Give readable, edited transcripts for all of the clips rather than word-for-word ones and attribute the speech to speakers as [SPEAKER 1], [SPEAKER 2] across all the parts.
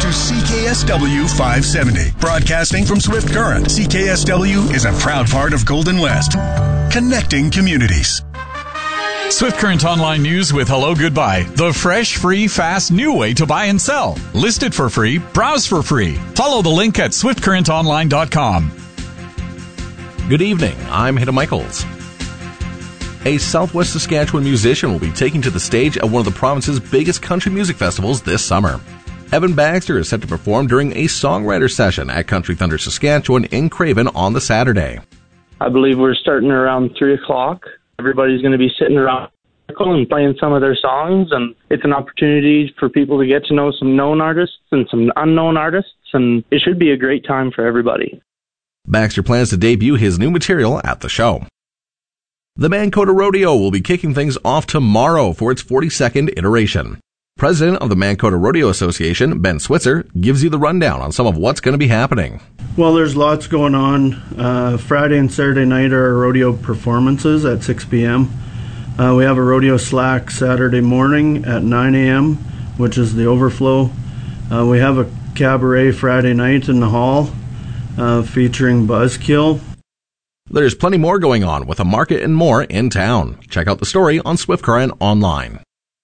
[SPEAKER 1] to CKSW 570. Broadcasting from Swift Current, CKSW is a proud part of Golden West. Connecting communities.
[SPEAKER 2] Swift Current Online News with Hello Goodbye. The fresh, free, fast, new way to buy and sell. List it for free. Browse for free. Follow the link at swiftcurrentonline.com.
[SPEAKER 3] Good evening. I'm Hida Michaels. A Southwest Saskatchewan musician will be taking to the stage at one of the province's biggest country music festivals this summer. Evan Baxter is set to perform during a songwriter session at Country Thunder Saskatchewan in Craven on the Saturday.
[SPEAKER 4] I believe we're starting around 3 o'clock. Everybody's going to be sitting around and playing some of their songs, and it's an opportunity for people to get to know some known artists and some unknown artists, and it should be a great time for everybody.
[SPEAKER 3] Baxter plans to debut his new material at the show. The Mankota Rodeo will be kicking things off tomorrow for its 42nd iteration. President of the Mankota Rodeo Association, Ben Switzer, gives you the rundown on some of what's going to be happening.
[SPEAKER 5] Well, there's lots going on. Friday and Saturday night are our rodeo performances at 6 p.m. We have a rodeo slack Saturday morning at 9 a.m., which is the overflow. We have a cabaret Friday night in the hall featuring Buzzkill.
[SPEAKER 3] There's plenty more going on with a market and more in town. Check out the story on Swift Current Online.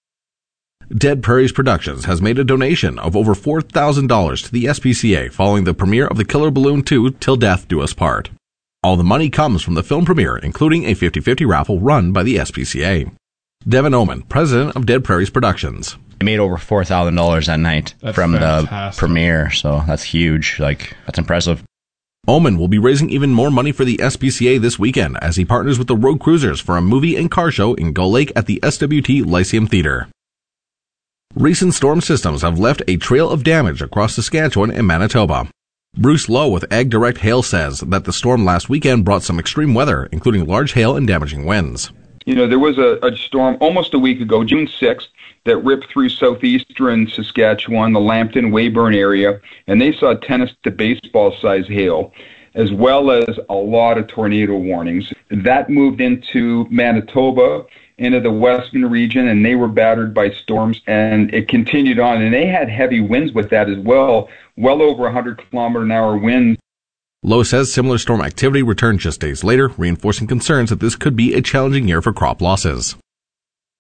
[SPEAKER 3] Dead Prairies Productions has made a donation of over $4,000 to the SPCA following the premiere of The Killer Balloon 2 Till Death Do Us Part. All the money comes from the film premiere, including a 50-50 raffle run by the SPCA. Devin Oman, president of Dead Prairies Productions.
[SPEAKER 6] I made over $4,000 that night from fantastic. The premiere, so that's huge. That's impressive.
[SPEAKER 3] Oman will be raising even more money for the SPCA this weekend as he partners with the Road Cruisers for a movie and car show in Gull Lake at the SWT Lyceum Theatre. Recent storm systems have left a trail of damage across Saskatchewan and Manitoba. Bruce Lowe with Ag Direct Hail says that the storm last weekend brought some extreme weather, including large hail and damaging winds.
[SPEAKER 7] There was a storm almost a week ago, June 6th, that ripped through southeastern Saskatchewan, the Lambton, Weyburn area, and they saw tennis to baseball size hail, as well as a lot of tornado warnings. That moved into Manitoba, into the western region, and they were battered by storms, and it continued on. And they had heavy winds with that as well over 100-kilometer-an-hour winds.
[SPEAKER 3] Lowe says similar storm activity returned just days later, reinforcing concerns that this could be a challenging year for crop losses.